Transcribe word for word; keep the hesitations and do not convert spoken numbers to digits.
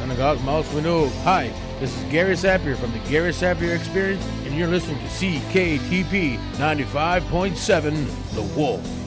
Synagogue Mouse Window. Hi, this is Gary Sapir from the Gary Sapir Experience, and you're listening to C K T P ninety-five point seven, The Wolf.